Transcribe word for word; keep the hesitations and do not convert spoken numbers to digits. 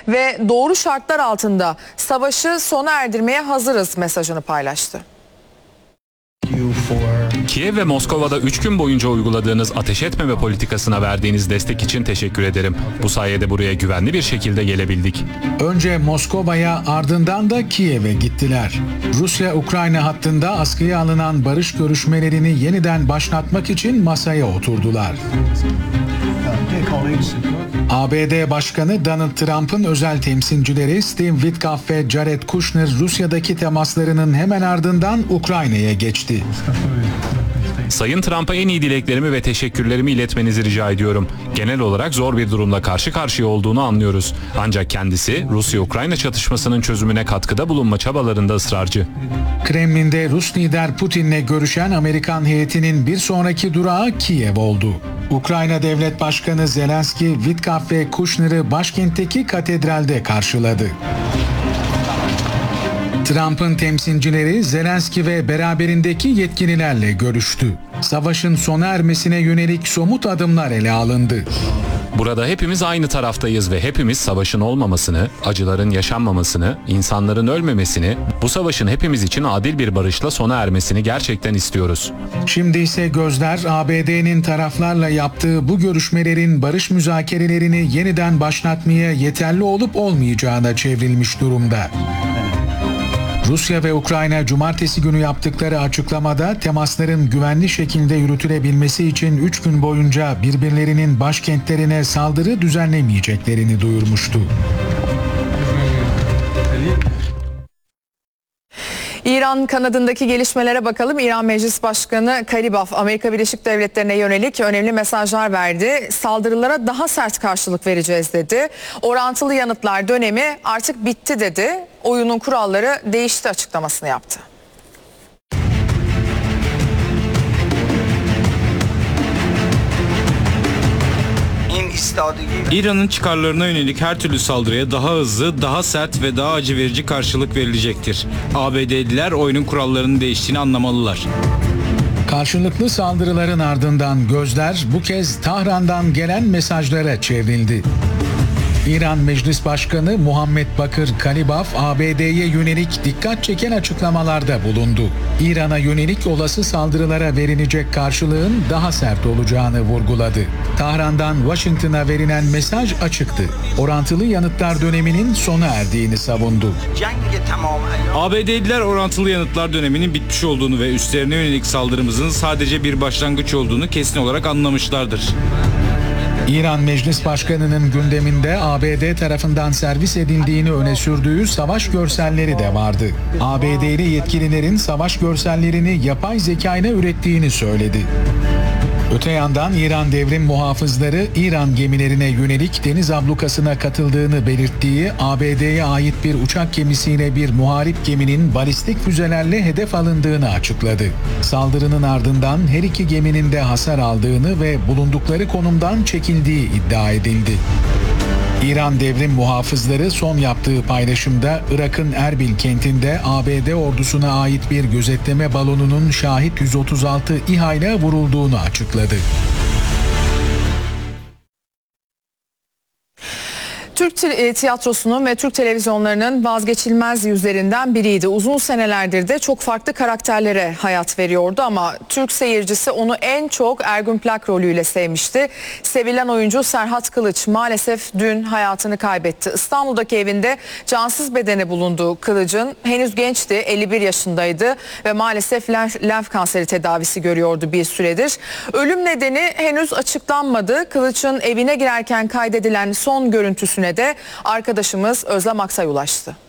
ve doğru şartlar altında savaşı sona erdirmeye hazırız mesajını paylaştı. Kiev ve Moskova'da üç gün boyunca uyguladığınız ateş etmeme politikasına verdiğiniz destek için teşekkür ederim. Bu sayede buraya güvenli bir şekilde gelebildik. Önce Moskova'ya, ardından da Kiev'e gittiler. Rusya-Ukrayna hattında askıya alınan barış görüşmelerini yeniden başlatmak için masaya oturdular. A B D Başkanı Donald Trump'ın özel temsilcileri Steve Witkoff ve Jared Kushner Rusya'daki temaslarının hemen ardından Ukrayna'ya geçti. Sayın Trump'a en iyi dileklerimi ve teşekkürlerimi iletmenizi rica ediyorum. Genel olarak zor bir durumla karşı karşıya olduğunu anlıyoruz. Ancak kendisi Rusya-Ukrayna çatışmasının çözümüne katkıda bulunma çabalarında ısrarcı. Kremlin'de Rus lider Putin'le görüşen Amerikan heyetinin bir sonraki durağı Kiev oldu. Ukrayna Devlet Başkanı Zelenski, Witkoff ve Kushner'ı başkentteki katedralde karşıladı. Trump'ın temsilcileri Zelenski ve beraberindeki yetkililerle görüştü. Savaşın sona ermesine yönelik somut adımlar ele alındı. Burada hepimiz aynı taraftayız ve hepimiz savaşın olmamasını, acıların yaşanmamasını, insanların ölmemesini, bu savaşın hepimiz için adil bir barışla sona ermesini gerçekten istiyoruz. Şimdi ise gözler A B D'nin taraflarla yaptığı bu görüşmelerin barış müzakerelerini yeniden başlatmaya yeterli olup olmayacağına çevrilmiş durumda. Rusya ve Ukrayna cumartesi günü yaptıkları açıklamada temasların güvenli şekilde yürütülebilmesi için üç gün boyunca birbirlerinin başkentlerine saldırı düzenlemeyeceklerini duyurmuştu. İran kanadındaki gelişmelere bakalım. İran Meclis Başkanı Karibov, Amerika Birleşik Devletleri'ne yönelik önemli mesajlar verdi. Saldırılara daha sert karşılık vereceğiz dedi. Orantılı yanıtlar dönemi artık bitti dedi. Oyunun kuralları değişti açıklamasını yaptı. İran'ın çıkarlarına yönelik her türlü saldırıya daha hızlı, daha sert ve daha acı verici karşılık verilecektir. A B D'liler oyunun kurallarının değiştiğini anlamalılar. Karşılıklı saldırıların ardından gözler bu kez Tahran'dan gelen mesajlara çevrildi. İran Meclis Başkanı Muhammed Bakır Kalibaf, A B D'ye yönelik dikkat çeken açıklamalarda bulundu. İran'a yönelik olası saldırılara verilecek karşılığın daha sert olacağını vurguladı. Tahran'dan Washington'a verilen mesaj açıktı. Orantılı yanıtlar döneminin sona erdiğini savundu. A B D'liler orantılı yanıtlar döneminin bitmiş olduğunu ve üstlerine yönelik saldırımızın sadece bir başlangıç olduğunu kesin olarak anlamışlardır. İran Meclis Başkanı'nın gündeminde A B D tarafından servis edildiğini öne sürdüğü savaş görselleri de vardı. A B D'li yetkililerin savaş görsellerini yapay zeka ile ürettiğini söyledi. Öte yandan İran devrim muhafızları İran gemilerine yönelik deniz ablukasına katıldığını belirttiği A B D'ye ait bir uçak gemisiyle bir muharip geminin balistik füzelerle hedef alındığını açıkladı. Saldırının ardından her iki geminin de hasar aldığını ve bulundukları konumdan çekildiği iddia edildi. İran devrim muhafızları son yaptığı paylaşımda Irak'ın Erbil kentinde A B D ordusuna ait bir gözetleme balonunun Şahit yüz otuz altı İHA ile vurulduğunu açıkladı. Türk tiyatrosunun ve Türk televizyonlarının vazgeçilmez yüzlerinden biriydi. Uzun senelerdir de çok farklı karakterlere hayat veriyordu ama Türk seyircisi onu en çok Ergün Plak rolüyle sevmişti. Sevilen oyuncu Serhat Kılıç maalesef dün hayatını kaybetti. İstanbul'daki evinde cansız bedeni bulunduğu Kılıç'ın henüz gençti, elli bir yaşındaydı ve maalesef lenf, lenf kanseri tedavisi görüyordu bir süredir. Ölüm nedeni henüz açıklanmadı. Kılıç'ın evine girerken kaydedilen son görüntüsüne de arkadaşımız Özlem Aksay ulaştı.